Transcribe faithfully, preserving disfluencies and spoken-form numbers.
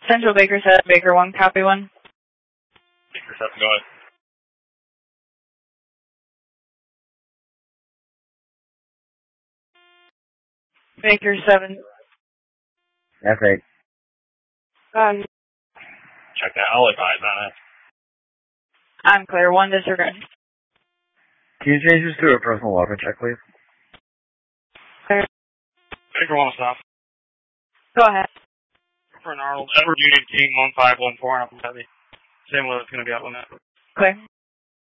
Central Baker set, Baker one, copy one. Baker seven, go ahead. Baker seven. That's eight. Um, Check that. I'll advise on it. I'm clear. One disregard. Can you change this to a personal weapon check, please? Clear. Baker one, stop. Go ahead. For an Arnold, Edward Union King one five one four, and I'm heavy. Same load, it's going to be out limit. Clear.